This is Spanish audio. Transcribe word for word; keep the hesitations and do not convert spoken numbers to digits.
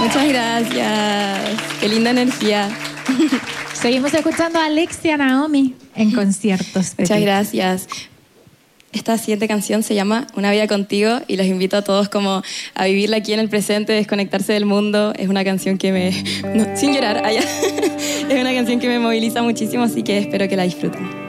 Muchas gracias. Qué linda energía. Seguimos escuchando a Alexia Naomi en conciertos. Muchas gracias. Esta siguiente canción se llama Una vida contigo y los invito a todos como a vivirla aquí en el presente, desconectarse del mundo. Es una canción que me... No, sin llorar, allá. Es una canción que me moviliza muchísimo, así que espero que la disfruten.